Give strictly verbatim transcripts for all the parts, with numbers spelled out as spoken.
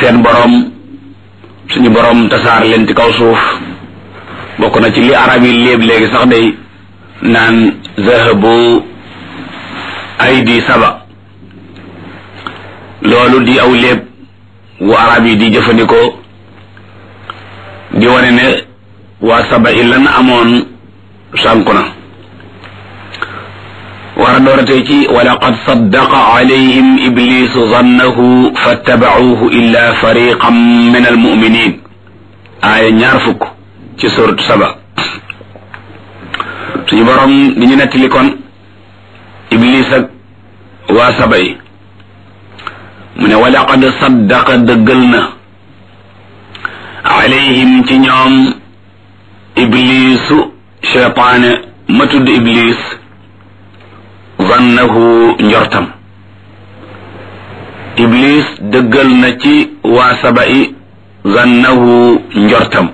seen borom suñu borom tasaar leen ci kaw suuf bokk na ci li arab yi léeb léegi sax day naan zahabu aydi saba loolu di aw léeb wu arab yi di jëfandikoo di wane ne waa saba i lan amoon sànku na war a dooratee ci wa laqad saddaqa alayhim iblisu zannahu fattaba'uuhu illa fariqan min almuminin aaya ñaar fukk ci suratu saba suñu borom di ñu nettali kon iblis ak waa saba yi mu ne wa laqad saddaqa dëggal na alayhim ci ñoom iblisu cheytaane ma tudd iblis zannahu njortam iblis dëggal na ci waa saba yi zannahu njortam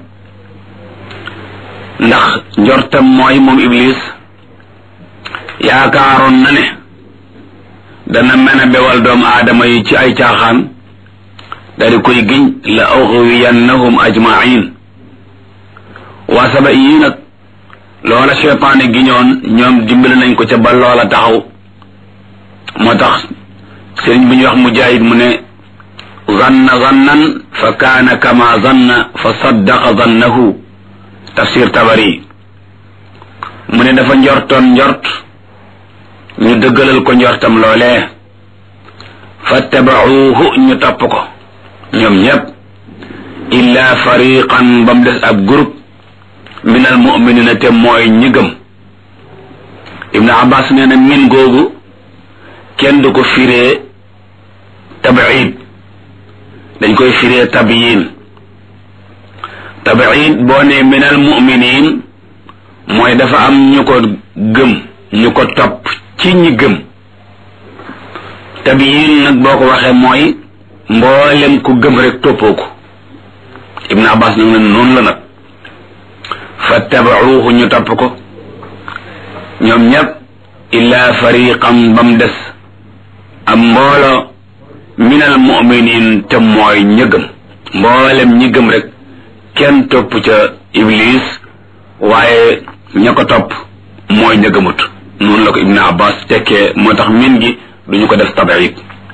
ndax njortam mooy moom iblis yaakaaroon na ne dana mën a bewal doomu aadama yi ci ay caaxaan dari koy giñ la ughwiyannahum ajma'in waa saba yi nag loola cheytaane giñoon ñoom dimbali nañ ko ca ba loola taxaw moo tax sëriñ bu ñuy wax mujaahid mu ne zanna zannan fa kaana kama zanna fa saddaqa zannahu tafsir tabari mu ne dafa njortoon njort ñu dëggalal ko njortam loolee fattaba'uuhu ñu topp ko ñoom ñépp illa fariqan ba mu des ab groupe min al mu'minina te mooy ñi gëm ibnu abbas nee na min googu kenn du ko firee tabiid dañ koy firee tabiyin tabiid boo ne min al mu'minin mooy dafa am ñu ko gëm ñu ko topp ci ñi gëm tabiyin nag boo ko waxee mooy mboolem ku gëm rek toppoo ko ibnu abbas nag ne noonu la nag fattaba'uuhu ñu topp ko ñoom ñépp illa fariqan bam des am mboolo min al mu'minin te mooy ñi gëm mboolem ñi gëm rek kenn topp ca iblis waaye ña ko topp mooy ña gëmut noonu la ko ibnu abbas tekkee moo tax min gi duñu ko def tabiid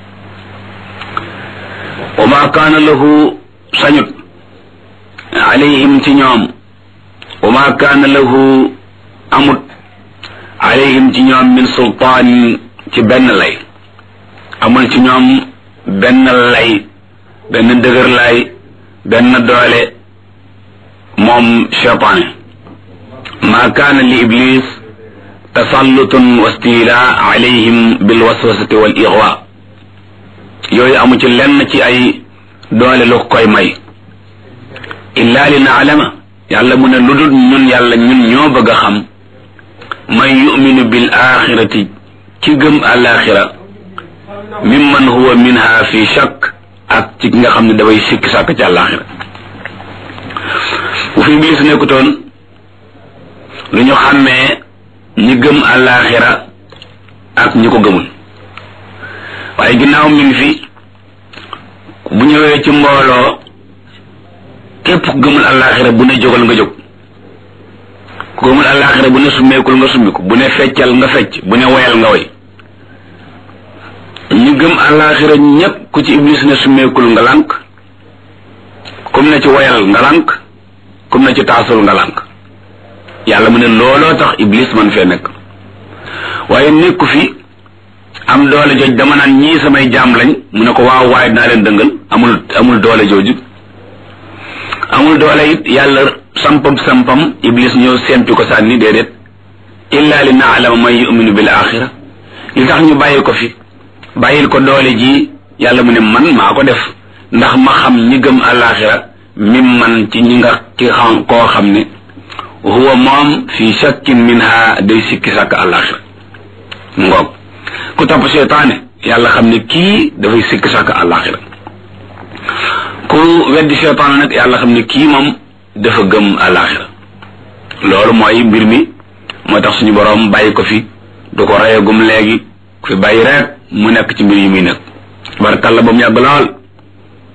wa ma kaana lahu sañut alayhim ci ñoom wa ma kaana lahu amut alayhim ci ñoom min sultaan ci benn lay amul ci ñoom benn lay benn dëgër lay benn doole moom cheytaane ma kaana li iblis tasallutun wa stila alayhim bil waswasati wal ighwa yooyu amu ci lenn ci ay doole lu koy may illa li na'lama yàlla mu ne lu dul ñun yàlla ñun ñoo bëgg a xam man yuminu bil axirati ki gëm alaxira mimman huwa minha fi shakk ak ci nga xam ne dafay sikki sàkk ci alaxira bu fi iblis nekkutoon lu ñu xàmmee ñi gëm alaxira ak ñi ko gëmul waaye ginnaaw mi ngi fi bu ñëwee ci mbooloo képp ku gëmul alaxira bu ne jógal nga jóg ku gëmul alaxira bu ne summeekul nga summiku bu ne feccal nga fecc bu ne woyal nga woy ñu gëm alaxira ñépp ku ci iblis ne summeekul nga lànk kum ne ci woyal nga lànk kum ne ci taasul nga lànk yàlla mu ne looloo tax iblis man fee nekk waaye nekku fi am doole jooj dama naan ñii samay jaam lañ mu ne ko waaw waaye dinaa leen dëngal amul amul doole jooju amul doole it yàlla sampam sampam iblis ñëw sempi ko sànni déedéet illa li na'lama man yu'minu bil axira li tax ñu bàyyi ko fi bàyyil ko doole ji yàlla mu ne man maa ko def ndax ma xam ñi gëm alaxira mim man ci ñi nga ki xam koo xam ne huwa moom fi shakkin minha day sikki sàkk alaxira ngoog ku topp seytaane yàlla xam ne kii dafay sikki sàkk alaxira ku weddi seytaane nag yàlla xam ne kii moom dafa gëm alaxira loolu mooy mbir mi moo tax suñu boroom bàyyi ko fi du ko reyagum léegi ku fi bàyyi rek mu nekk ci mbir yi muy nekk barkalla ba mu yàgg lool